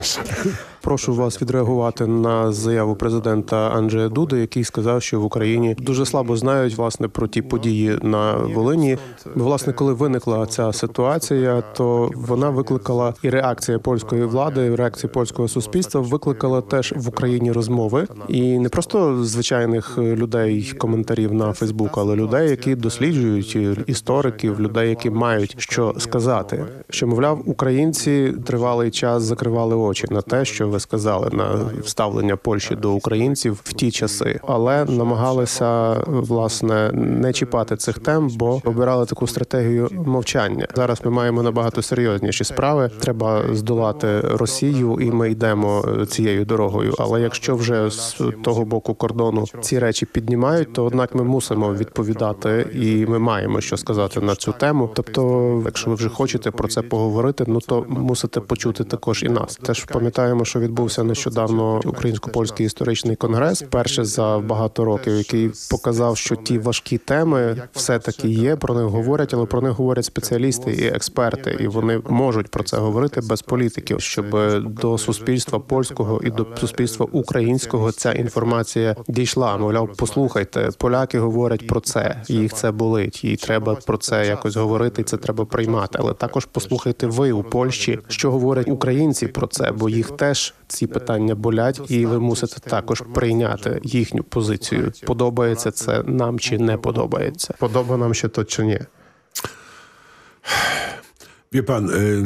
Прошу вас відреагувати на заяву президента Анджея Дуди, який сказав, що в Україні дуже слабо знають, власне, про ті події на Волині. Власне, коли виникла ця ситуація, то вона викликала і реакція польської влади, і реакція польського суспільства викликала теж в Україні розмови. І не просто звичайних людей, коментарів на Фейсбук, але людей, які досліджують, істориків, людей, які мають що сказати. Що, мовляв, українці тривалий час закривали очі на те, що ви сказали, на ставлення Польщі до українців в ті часи, але намагалися, власне, не чіпати цих тем, бо обирали таку стратегію мовчання. Зараз ми маємо набагато серйозніші справи. Треба здолати Росію, і ми йдемо цією дорогою. Але якщо вже з того боку кордону ці речі піднімають, то однак ми мусимо відповідати, і ми маємо що сказати на цю тему. Тобто, якщо ви вже хочете про це поговорити, то мусите почути також і нас. Теж пам'ятаємо, що відбувся нещодавно Українсько-польський історичний конгрес, перше за багато років, який показав, що ті важкі теми все-таки є, про них говорять, але про них говорять спеціалісти і експерти, і вони можуть про це говорити без політиків, щоб до суспільства польського і до суспільства українського ця інформація дійшла. Мовляв, послухайте, поляки говорять про це, їх це болить, і треба про це якось говорити, і це треба приймати. Але також послухайте ви у Польщі, що говорять українці про це, бо їх теж ці питання болять, і ви мусите також прийняти їхню позицію. Подобається це нам чи не подобається? Подобає нам ще то чи ні? Wie pan,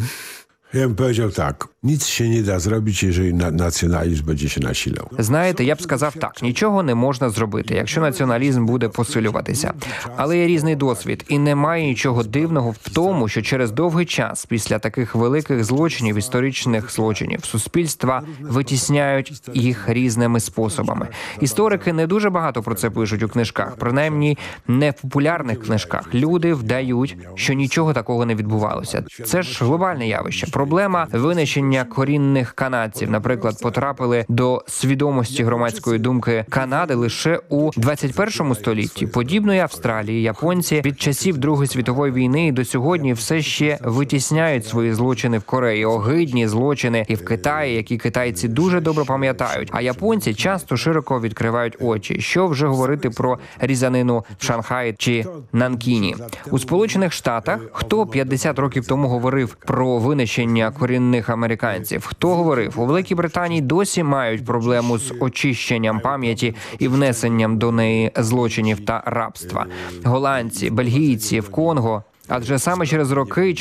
ja bym powiedział tak, nic się nie da zrobić, jeżeli nacjonalizm będzie się nasilał. Знаєте, я б сказав так, нічого не можна зробити, якщо націоналізм буде посилюватися. Але є різний досвід, і немає нічого дивного в тому, що через довгий час, після таких великих злочинів, історичних злочинів, суспільства витісняють їх різними способами. Історики не дуже багато про це пишуть у книжках, принаймні не в популярних книжках. Люди вдають, що нічого такого не відбувалося. Це ж глобальне явище. Проблема винищення корінних канадців, наприклад, потрапили до свідомості громадської думки Канади лише у 21 столітті. Подібно і Австралії, японці від часів Другої світової війни і до сьогодні все ще витісняють свої злочини в Кореї, огидні злочини і в Китаї, які китайці дуже добре пам'ятають, а японці часто широко відкривають очі. Що вже говорити про різанину в Шанхаї чи Нанкіні. У Сполучених Штатах хто 50 років тому говорив про винищення корінних американців? Хто говорив? У Великій Британії досі мають проблему з очищенням пам'яті і внесенням до неї злочинів та рабства. Голландці, бельгійці в Конго. Адже саме через роки,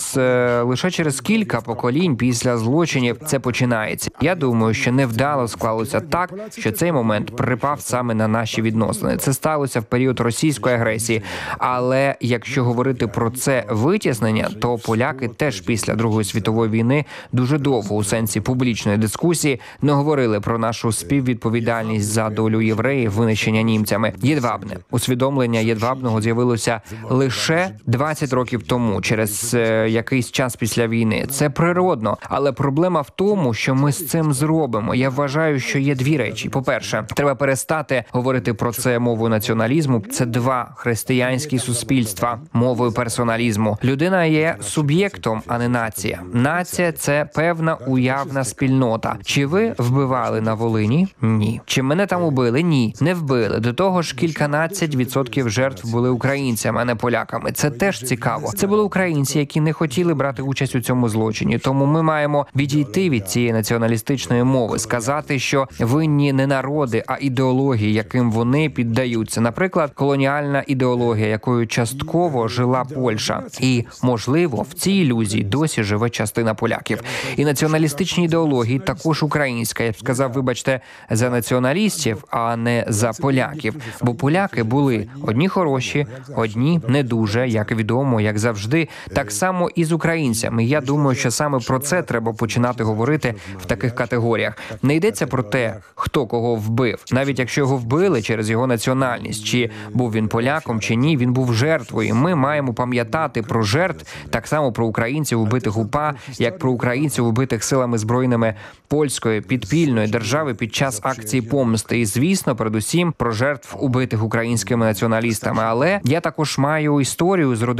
лише через кілька поколінь після злочинів це починається. Я думаю, що невдало склалося так, що цей момент припав саме на наші відносини. Це сталося в період російської агресії. Але якщо говорити про це витіснення, то поляки теж після Другої світової війни дуже довго у сенсі публічної дискусії не говорили про нашу співвідповідальність за долю євреїв, винищення німцями. Єдвабне. Усвідомлення Єдвабного з'явилося лише 20 років тому, через якийсь час після війни. Це природно, але проблема в тому, що ми з цим зробимо. Я вважаю, що є дві речі. По-перше, треба перестати говорити про це мовою націоналізму. Це два християнські суспільства мовою персоналізму. Людина є суб'єктом, а не нація. Нація – це певна уявна спільнота. Чи ви вбивали на Волині? Ні. Чи мене там убили? Ні. Не вбили. До того ж, кільканадцять відсотків жертв були українцями, а не поляками. Це теж цікаво. Це були українці, які не хотіли брати участь у цьому злочині. Тому ми маємо відійти від цієї націоналістичної мови, сказати, що винні не народи, а ідеології, яким вони піддаються. Наприклад, колоніальна ідеологія, якою частково жила Польща. І, можливо, в цій ілюзії досі живе частина поляків. І націоналістичні ідеології також українська. Я б сказав, вибачте, за націоналістів, а не за поляків. Бо поляки були одні хороші, одні не дуже, як відомо, як завжди, так само і з українцями. Я думаю, що саме про це треба починати говорити в таких категоріях. Не йдеться про те, хто кого вбив. Навіть якщо його вбили через його національність, чи був він поляком, чи ні, він був жертвою. Ми маємо пам'ятати про жертв, так само про українців, убитих УПА, як про українців, убитих силами збройними польської підпільної держави під час акції помсти. І, звісно, передусім про жертв, убитих українськими націоналістами. Але я також маю історію з родиною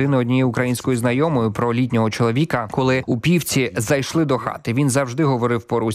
родини однієї української знайомої про літнього чоловіка, коли упівці зайшли до хати. Він завжди говорив по-руськи.